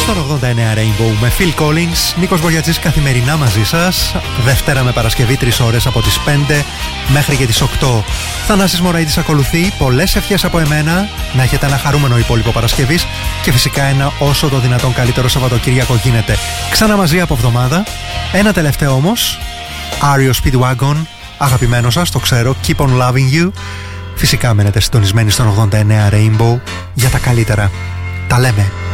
στον 89 Rainbow με Phil Collins, Νίκος Βογιατζής καθημερινά μαζί σας. Δευτέρα με Παρασκευή 3 ώρες από τις 5 μέχρι και τις 8. Θανάσης Μωραΐτης ακολουθεί. Πολλές ευχές από εμένα. Να έχετε ένα χαρούμενο υπόλοιπο Παρασκευής και φυσικά ένα όσο το δυνατόν καλύτερο Σαββατοκύριακο γίνεται. Ξανά μαζί από εβδομάδα. Ένα τελευταίο όμως. Ario Speedwagon, αγαπημένο σας, το ξέρω. Keep on loving you. Φυσικά μένετε συντονισμένοι στον 89 Rainbow για τα καλύτερα. Τα λέμε.